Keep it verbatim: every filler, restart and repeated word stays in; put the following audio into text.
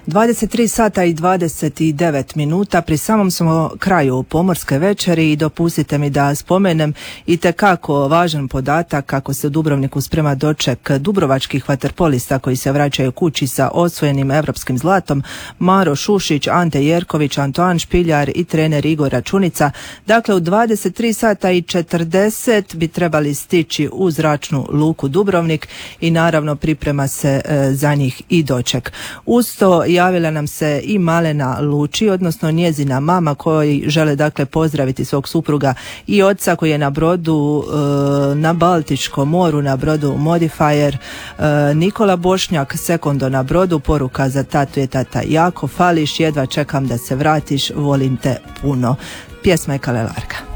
dvadeset tri sata i dvadeset devet minuta, pri samom smo kraju pomorske večeri i dopustite mi da spomenem i tekako važan podatak kako se u Dubrovniku sprema doček dubrovačkih vaterpolista koji se vraćaju kući sa osvojenim europskim zlatom, Maro Šušić, Ante Jerković, Antoan Špiljar i trener Igor Računica. Dakle, u dvadeset tri sata i četrdeset bi trebali stići u zračnu luku Dubrovnik i naravno priprema se e, za njih i doček. Uz to javila nam se i Malena Luči, odnosno njezina mama, koji žele dakle pozdraviti svog supruga i oca koji je na brodu e, na Baltičkom moru, na brodu Modifier. E, Nikola Bošnjak, sekondo na brodu, poruka za tatu je: tata, jako fališ, jedva čekam da se vratiš, volim te puno. Pjesma je Kalelarga.